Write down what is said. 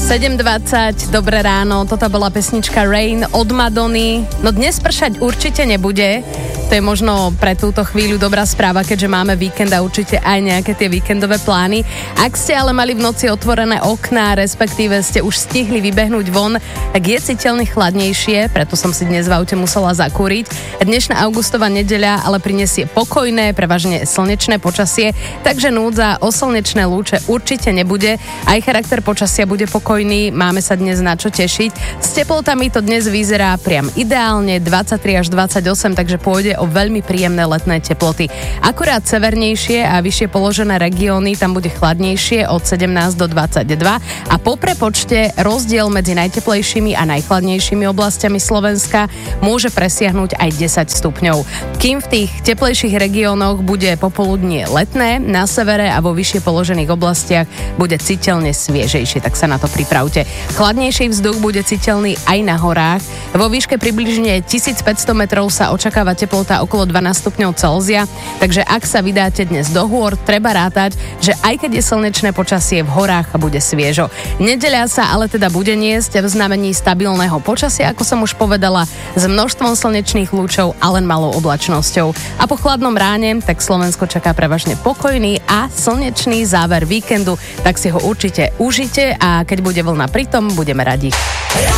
7:20, dobré ráno, toto bola pesnička Rain od Madony. No dnes pršať určite nebude, to je možno pre túto chvíľu dobrá správa, keďže máme víkend a určite aj nejaké tie víkendové plány. Ak ste ale mali v noci otvorené okná, respektíve ste už stihli vybehnúť von, tak je citeľne chladnejšie, preto som si dnes v aute musela zakúriť. Dnešná augustová nedeľa ale prinesie pokojné, prevažne slnečné počasie, takže núdza o slnečné lúče určite nebude. Aj charakter počasia bude pokojný, máme sa dnes na čo tešiť. S teplotami to dnes vyzerá priam ideálne, 23 až 28, takže pôjde o veľmi príjemné letné teploty. Akurát severnejšie a vyššie položené regióny, tam bude chladnejšie od 17 do 22 a po prepočte rozdiel medzi najteplejšími a najchladnejšími oblastiami Slovenska môže presiahnuť aj 10 stupňov. Kým v tých teplejších regiónoch bude popoludnie letné, na severe a vo vyššie položených oblastiach bude citeľne sviežejšie, tak sa na to pripravte. Chladnejší vzduch bude citeľný aj na horách. Vo výške približne 1500 metrov sa očakáva teplota okolo 12 stupňov Celzia, takže ak sa vydáte dnes do hôr, treba rátať, že aj keď je slnečné počasie, v horách bude sviežo. Nedeľa sa ale teda bude niesť v znamení stabilného počasia, ako som už povedala, s množstvom slnečných lúčov a len malou oblačnosťou. A po chladnom ráne tak Slovensko čaká prevažne pokojný a slnečný záver víkendu, tak si ho určite užite a keď bude vlna pritom, budeme radi.